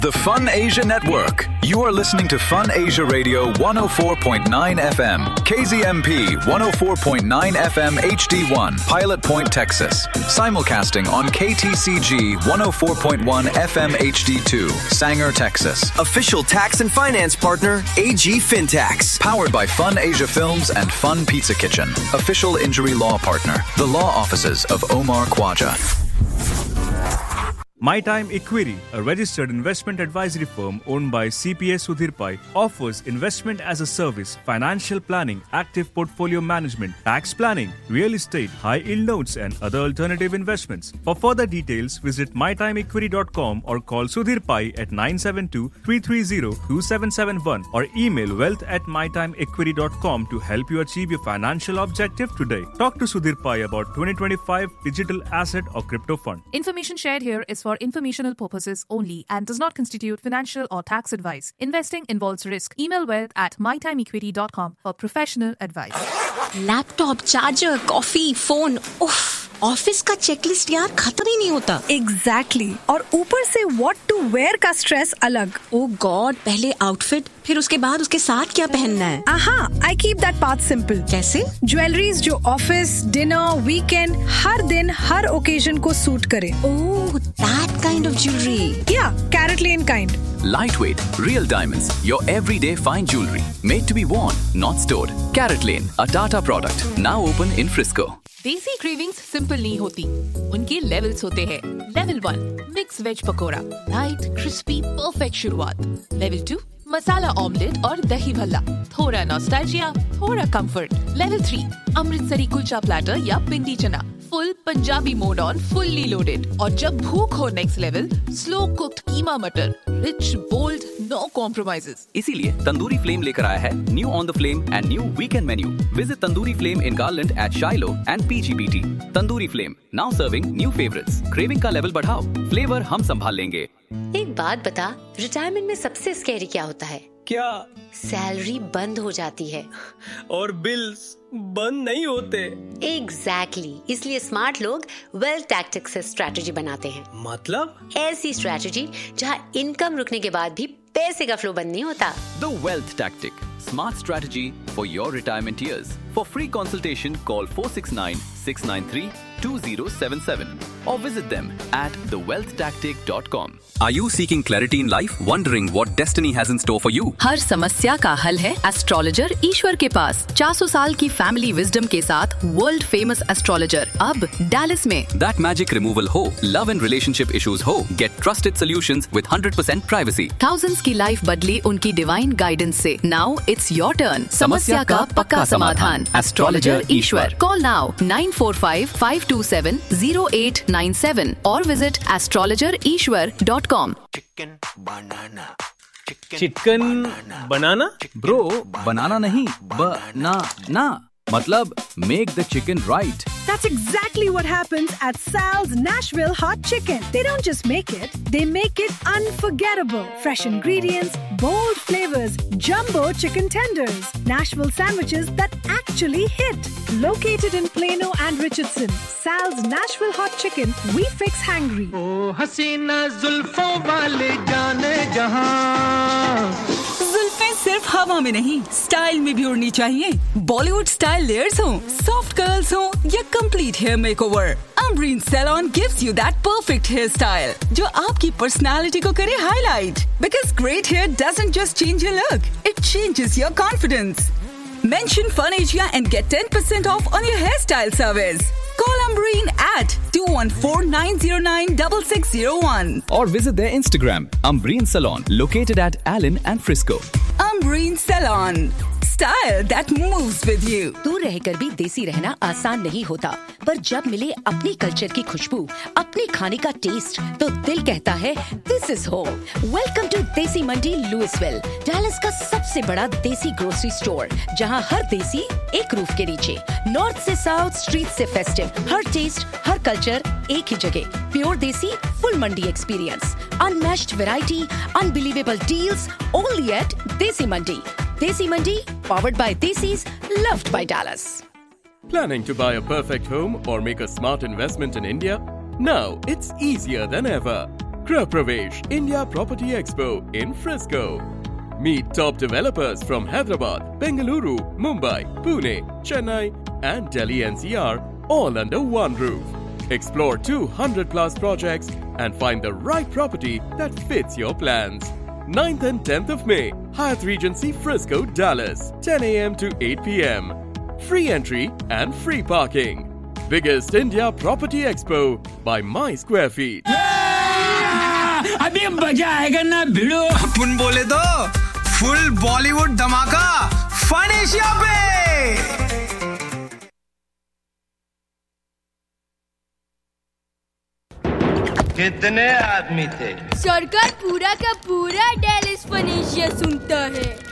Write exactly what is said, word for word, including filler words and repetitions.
The Fun Asia Network. You are listening to Fun Asia Radio one oh four point nine F M, K Z M P one oh four point nine F M H D one, Pilot Point, Texas. Simulcasting on K T C G one oh four point one F M H D two, Sanger, Texas. Official tax and finance partner, A G Fintax. Powered by Fun Asia Films and Fun Pizza Kitchen. Official injury law partner, the law offices of Omar Khwaja. My Time Equity, a registered investment advisory firm owned by C P A Sudhir Pai, offers investment as a service, financial planning, active portfolio management, tax planning, real estate, high-yield notes and other alternative investments. For further details, visit my time equity dot com or call Sudhir Pai at nine seven two, three three zero, two seven seven one or email wealth at my time equity dot com to help you achieve your financial objective today. Talk to Sudhir Pai about twenty twenty-five digital asset or crypto fund. Information shared here is for For informational purposes only and does not constitute financial or tax advice. Investing involves risk. Email wealth at my time equity dot com for professional advice. Laptop, charger, coffee, phone, उफ, office का checklist यार खत्म ही नहीं होता. Exactly exactly. और ऊपर से what to where का स्ट्रेस अलग. ओ गॉड, पहले आउटफिट, फिर उसके बाद उसके साथ क्या पहनना है. आहा, I keep that path simple. कैसे? ज्वेलरीज जो ऑफिस, डिनर, वीकेंड, हर दिन, हर ओकेजन को सूट करे. ओह, दैट काइंड ऑफ ज्वेलरी. या, CaratLane kind. Lightweight, real diamonds, your everyday fine jewelry, made to be worn, not stored. CaratLane, a Tata product, now open in Frisco. देसी cravings simple नहीं होती, उनके levels होते हैं. Level one, mix veg pakora, light, crispy, perfect शुरुआत. Level two, मसाला omelette और दही भल्ला, थोड़ा नॉस्टैल्जिया, थोड़ा comfort. Level three, Amritsari kulcha platter या पिंडी चना, full Punjabi mode on, fully loaded. और जब भूख हो नेक्स्ट लेवल, स्लो कुक्ड कीमा मटर, रिच, बोल्ड, नो कॉम्प्रोमाइजेस. इसीलिए तंदूरी फ्लेम लेकर आया है new on the flame and new weekend menu. Visit tandoori flame in garland eight शाइलो and P G B T. Tandoori flame, now serving new favourites. Craving का level बढ़ाओ, flavour हम संभाल लेंगे. एक बात बता, रिटायरमेंट में सबसे स्कैरी क्या होता है? क्या? सैलरी बंद हो जाती है और बिल्स बंद नहीं होते. Exactly exactly. इसलिए स्मार्ट लोग वेल्थ टैक्टिक्स से स्ट्रैटेजी बनाते हैं. मतलब? ऐसी स्ट्रैटेजी जहां इनकम रुकने के बाद भी पैसे का फ्लो बंद नहीं होता. The Wealth Tactic, smart strategy for your retirement years. For free consultation, call four six nine, six nine three, two zero seven seven or visit them at the wealth tactic dot com. Are you seeking clarity in life? Wondering what destiny has in store for you? हर समस्या का हल है astrologer ईश्वर के पास. चार सौ साल की family wisdom के साथ वर्ल्ड फेमस एस्ट्रोलॉजर अब डैलस में. That magic removal हो, love and relationship issues हो, get trusted solutions with one hundred percent privacy. Thousands की लाइफ बदली उनकी डिवाइन गाइडेंस से. Now it's your turn. समस्या का पक्का समाधान. Astrologer Ishwar. Call now nine four five, five two seven, zero eight nine seven or visit astrologer ishwar dot com. Chicken banana. Chicken banana? Bro, banana नहीं, banana. मतलब make the chicken right. That's exactly what happens at Sal's Nashville Hot Chicken. They don't just make it, they make it unforgettable. Fresh ingredients, bold flavors, jumbo chicken tenders, Nashville sandwiches that actually hit. Located in Plano and Richardson, Sal's Nashville Hot Chicken, we fix hangry. Oh, हसीना जुल्फों वाले जाने जहां. जुल्फें सिर्फ हवा में नहीं, style में भी उड़नी चाहिए. बॉलीवुड स्टाइल लेयर्स हो, सॉफ्ट कर्ल्स हो या complete hair makeover, Ambreen Salon gives you that perfect hairstyle जो आपकी पर्सनालिटी को करे highlight. Because great hair doesn't just change your look, it changes your confidence. Mention Fun Asia and get ten percent off on your hairstyle service. Call Ambreen at two one four, nine zero nine, six six zero one or visit their Instagram, Ambreen Salon, located at Allen and Frisco. Ambreen Salon, style that moves with you. दूर रहकर भी देसी रहना आसान नहीं होता, पर जब मिले अपनी कल्चर की खुशबू, अपने खाने का टेस्ट, तो दिल कहता है this is home. Welcome to देसी मंडी लुइसविल, डैलस का सबसे बड़ा देसी ग्रोसरी स्टोर, जहां हर देसी एक रूफ के नीचे. नॉर्थ से साउथ, स्ट्रीट से फेस्टिव, हर टेस्ट, हर कल्चर एक ही जगह. प्योर देसी, फुल मंडी experience, unmatched variety, unbelievable deals, only eight देसी मंडी. Desi Mandi, powered by Desis, loved by Dallas. Planning to buy a perfect home or make a smart investment in India? Now it's easier than ever. Grah Pravesh India Property Expo in Frisco. Meet top developers from Hyderabad, Bengaluru, Mumbai, Pune, Chennai and Delhi N C R all under one roof. Explore two hundred plus projects and find the right property that fits your plans. ninth and tenth of May, Hyatt Regency Frisco, Dallas, ten a.m. to eight p.m. Free entry and free parking. Biggest India Property Expo by My Square Feet. अभी मजा आएगा ना भिड़ो। अपन बोले तो full Bollywood धमाका fun Asia पे। कितने आदमी थे? सरकार पूरा का पूरा डेलिस फन एशिया सुनता है।